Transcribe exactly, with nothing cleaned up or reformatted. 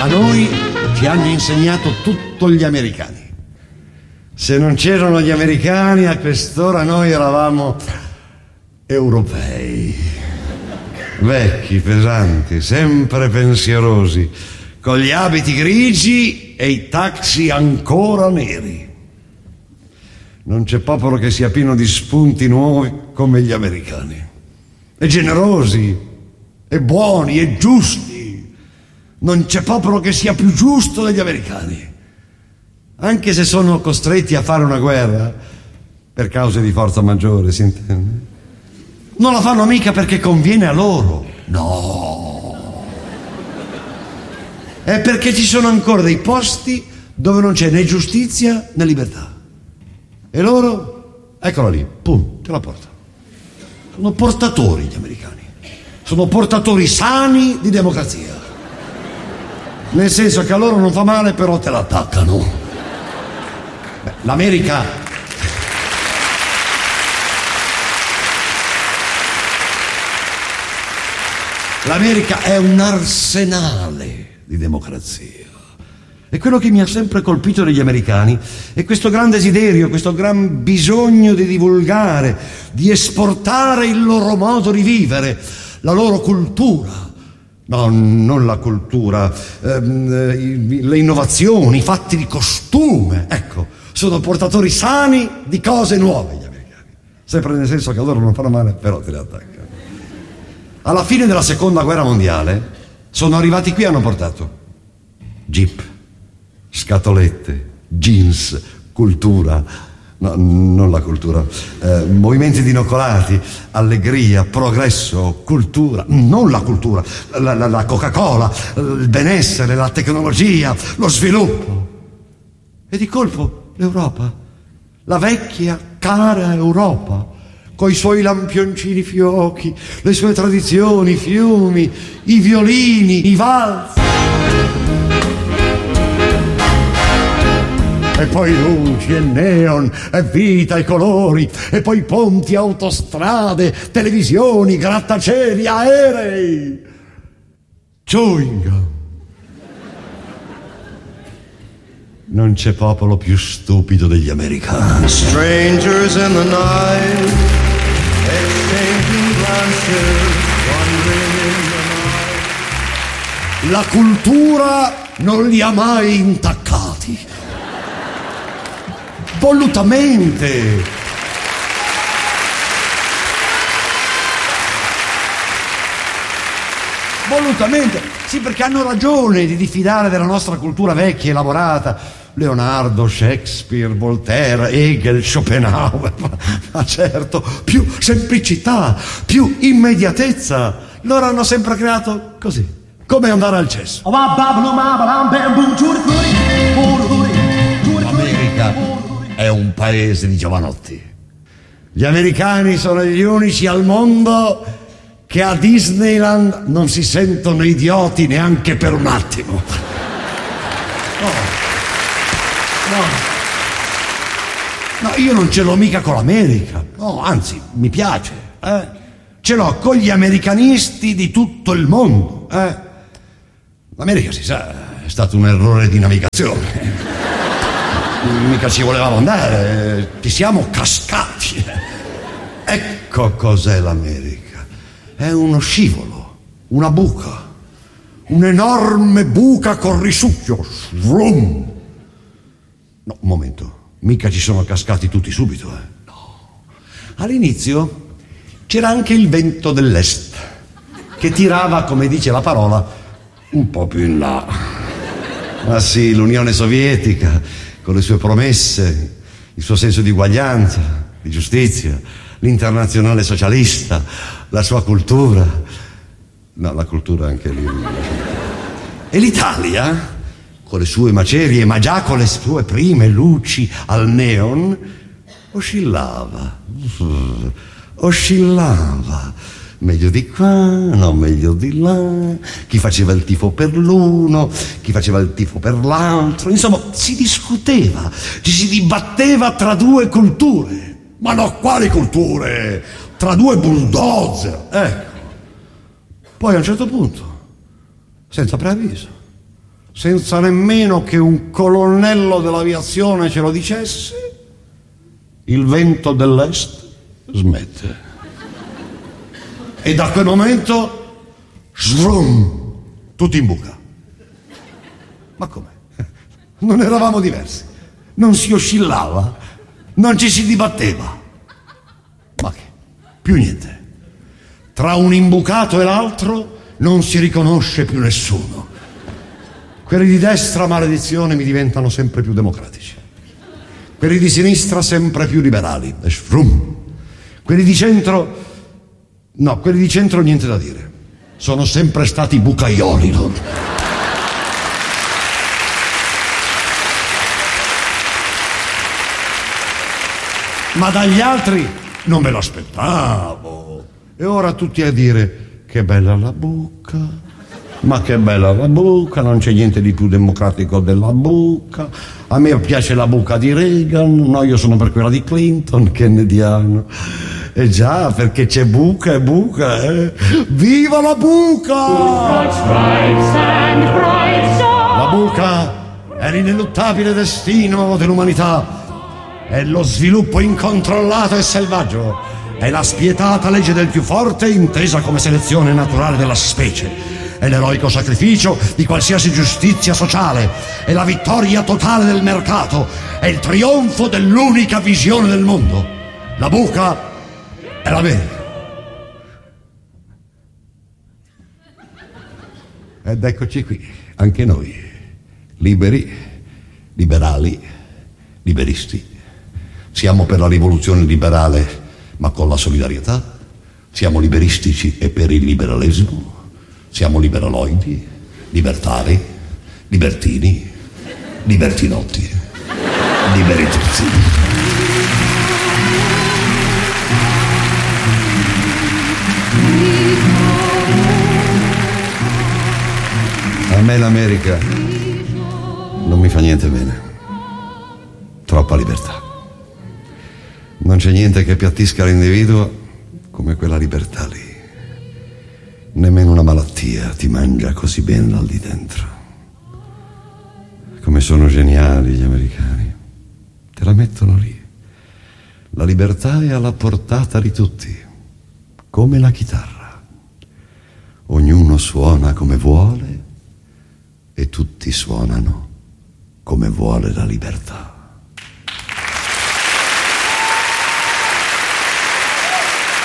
A noi ci hanno insegnato tutto gli americani. Se non c'erano gli americani, a quest'ora noi eravamo europei. Vecchi, pesanti, sempre pensierosi, con gli abiti grigi e i taxi ancora neri. Non c'è popolo che sia pieno di spunti nuovi come gli americani. E generosi, e buoni, e giusti. Non c'è popolo che sia più giusto degli americani. Anche se sono costretti a fare una guerra, per cause di forza maggiore, si intende, non la fanno mica perché conviene a loro. No. È perché ci sono ancora dei posti dove non c'è né giustizia né libertà. E loro, eccola lì, pum, te la portano. Sono portatori gli americani. Sono portatori sani di democrazia. Nel senso che a loro non fa male, però te la attaccano. Beh, L'America L'America è un arsenale di democrazia. E quello che mi ha sempre colpito degli americani è questo gran desiderio, questo gran bisogno di divulgare, di esportare il loro modo di vivere, la loro cultura. No, non la cultura, ehm, le innovazioni, i fatti di costume, ecco. Sono portatori sani di cose nuove gli americani, sempre nel senso che a loro non fanno male, però te le attaccano. Alla fine della seconda guerra mondiale sono arrivati qui e hanno portato jeep, scatolette, jeans, cultura, no, non la cultura, eh, movimenti dinocolati, allegria, progresso, cultura, non la cultura, la, la, la Coca-Cola, il benessere, la tecnologia, lo sviluppo. E di colpo l'Europa, la vecchia, cara Europa, coi suoi lampioncini fiochi, le sue tradizioni, i fiumi, i violini, i valsi. E poi luci e neon, e vita e colori, e poi ponti, autostrade, televisioni, grattacieli, aerei, chewing gum. Non c'è popolo più stupido degli americani. Strangers in the night, exchanging glances, wandering in the night. La cultura non li ha mai intaccati. Volutamente. Volutamente. Sì, perché hanno ragione di diffidare della nostra cultura vecchia e elaborata. Leonardo, Shakespeare, Voltaire, Hegel, Schopenhauer. Ma certo, più semplicità, più immediatezza. Loro hanno sempre creato così, come andare al cesso. L'America è un paese di giovanotti. Gli americani sono gli unici al mondo che a Disneyland non si sentono idioti neanche per un attimo. No. No. No, io non ce l'ho mica con l'America. No, anzi, mi piace. Eh? Ce l'ho con gli americanisti di tutto il mondo. Eh? L'America, si sa, è stato un errore di navigazione. Mica ci volevamo andare, ci siamo cascati. Ecco cos'è l'America. È uno scivolo, una buca, un'enorme buca con risucchio. Svrum. No, un momento, mica ci sono cascati tutti subito, eh? No. All'inizio c'era anche il vento dell'est, che tirava, come dice la parola, un po' più in là. Ah sì, l'Unione Sovietica, con le sue promesse, il suo senso di uguaglianza, di giustizia, l'internazionale socialista, la sua cultura. No, la cultura anche lì. E l'Italia, con le sue macerie, ma già con le sue prime luci al neon, oscillava, oscillava, meglio di qua, no, meglio di là, chi faceva il tifo per l'uno, chi faceva il tifo per l'altro, insomma, si discuteva, ci si dibatteva tra due culture, ma no, quali culture? Tra due bulldozer, ecco. Poi a un certo punto, senza preavviso, senza nemmeno che un colonnello dell'aviazione ce lo dicesse, il vento dell'est smette. E da quel momento, svrum, tutti in buca. Ma com'è? Non eravamo diversi, non si oscillava, non ci si dibatteva. Ma che? Più niente. Tra un imbucato e l'altro non si riconosce più nessuno. Quelli di destra, maledizione, mi diventano sempre più democratici. Quelli di sinistra sempre più liberali. E svrum. Quelli di centro, no, quelli di centro niente da dire. Sono sempre stati bucaioli loro. Ma dagli altri non me lo aspettavo. E ora tutti a dire che bella la buca, ma che bella la buca, non c'è niente di più democratico della buca. A me piace la buca di Reagan, no, io sono per quella di Clinton, kennediano. E già, perché c'è buca e buca, eh? Viva la buca! La buca è l'ineluttabile destino dell'umanità. È lo sviluppo incontrollato e selvaggio, è la spietata legge del più forte intesa come selezione naturale della specie, è l'eroico sacrificio di qualsiasi giustizia sociale, è la vittoria totale del mercato, è il trionfo dell'unica visione del mondo. La buca è l'America. Ed eccoci qui, anche noi, liberi, liberali, liberisti. Siamo per la rivoluzione liberale, ma con la solidarietà. Siamo liberistici e per il liberalesimo. Siamo liberaloidi, libertari, libertini, libertinotti, liberi tutti. A me l'America non mi fa niente bene. Troppa libertà. Non c'è niente che appiattisca l'individuo come quella libertà lì. Nemmeno una malattia ti mangia così bene dal di dentro. Come sono geniali gli americani. Te la mettono lì. La libertà è alla portata di tutti, come la chitarra. Ognuno suona come vuole e tutti suonano come vuole la libertà.